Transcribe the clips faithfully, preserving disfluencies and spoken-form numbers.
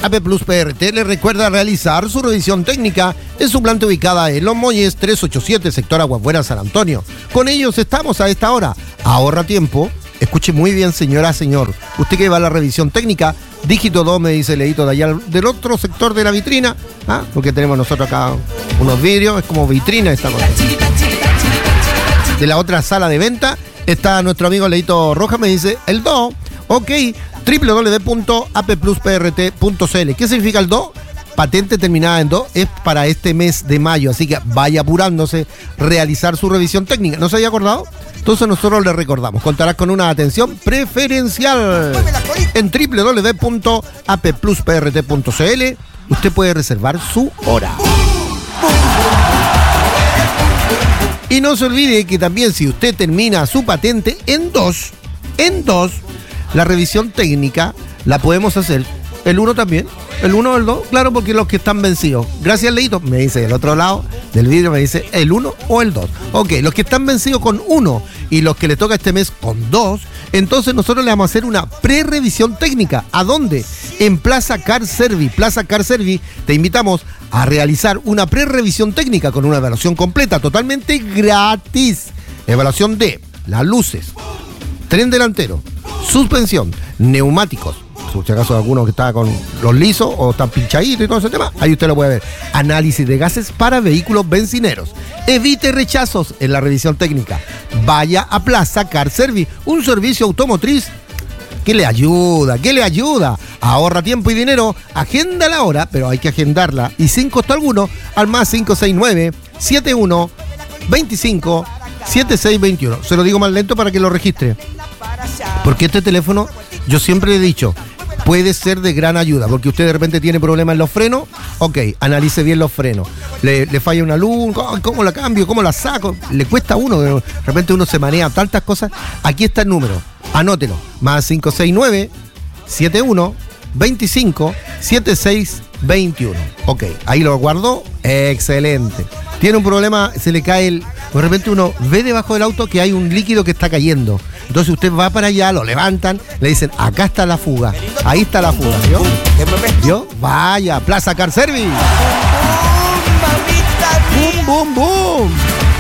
A P Plus P R T le recuerda realizar su revisión técnica en su planta ubicada en Los Molles trescientos ochenta y siete, sector Aguafuera, San Antonio. Con ellos estamos a esta hora. Ahorra tiempo. Escuche muy bien, señora, señor. Usted que va a la revisión técnica, dígito dos, me dice Leito de allá del otro sector de la vitrina, ¿ah? Porque tenemos nosotros acá unos vidrios, es como vitrina esta cosa. De la otra sala de venta está nuestro amigo Leito Rojas, me dice el dos, ok, doble u doble u doble u punto a p plus p r t punto c l. ¿Qué significa el dos? Patente terminada en dos, es para este mes de mayo, así que vaya apurándose, realizar su revisión técnica. ¿No se había acordado? Entonces nosotros le recordamos, contará con una atención preferencial. En doble u doble u doble u punto a p plus p r t punto c l usted puede reservar su hora. Y no se olvide que también si usted termina su patente en dos, en dos, la revisión técnica la podemos hacer el uno también, el uno o el dos, claro, porque los que están vencidos. Gracias, Leito, me dice del otro lado del vidrio, me dice el uno o el dos. Ok, los que están vencidos con uno y los que le toca este mes con dos, entonces nosotros le vamos a hacer una pre-revisión técnica. ¿A dónde? En Plaza Car Service. Plaza Car Service, te invitamos a realizar una pre-revisión técnica con una evaluación completa, totalmente gratis. Evaluación de las luces, tren delantero, suspensión, neumáticos, si acaso alguno que está con los lisos o están pinchaditos y todo ese tema, ahí usted lo puede ver. Análisis de gases para vehículos bencineros. Evite rechazos en la revisión técnica. Vaya a Plaza Car Service, un servicio automotriz que le ayuda, que le ayuda. Ahorra tiempo y dinero, agenda la hora, pero hay que agendarla y sin costo alguno al más cinco seis nueve, siete uno, veinticinco, setenta y seis veintiuno. Se lo digo más lento para que lo registre. Porque este teléfono, yo siempre le he dicho, puede ser de gran ayuda, porque usted de repente tiene problemas en los frenos, ok, analice bien los frenos. Le, le falla una luz, ¿cómo la cambio? ¿Cómo la saco? Le cuesta a uno, de repente uno se maneja tantas cosas. Aquí está el número, anótelo, más cinco seis nueve, siete uno, veinticinco, setenta y seis veintiuno. Ok, ahí lo guardó, excelente. Tiene un problema, se le cae el... De repente uno ve debajo del auto que hay un líquido que está cayendo. Entonces usted va para allá, lo levantan, le dicen, acá está la fuga. Ahí está la fuga, ¿vio? ¿Vio? Vaya, Plaza Car Service. ¡Bum, bum, bum!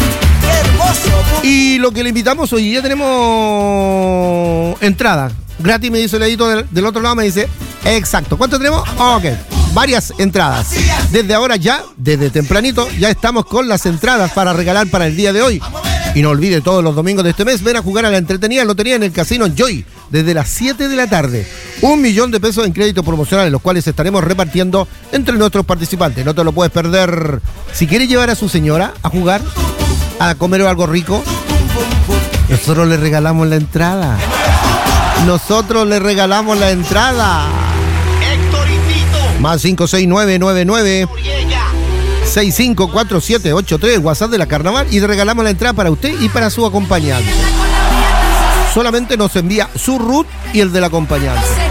Y lo que le invitamos hoy, ya tenemos entrada. Gratis, me dice el edito del, del otro lado, me dice, exacto. ¿Cuánto tenemos? Ok, varias entradas. Desde ahora ya, desde tempranito, ya estamos con las entradas para regalar para el día de hoy. Y no olvide, todos los domingos de este mes, ven a jugar a la entretenida lotería en el Casino Joy, desde las siete de la tarde. Un millón de pesos en créditos promocionales, los cuales estaremos repartiendo entre nuestros participantes. No te lo puedes perder. Si quiere llevar a su señora a jugar, a comer algo rico, nosotros le regalamos la entrada. Nosotros le regalamos la entrada. Más cinco seis nueve nueve nueve seis cinco cuatro siete ocho tres, WhatsApp de la Carnaval, y le regalamos la entrada para usted y para su acompañante. Solamente nos envía su root y el del acompañante.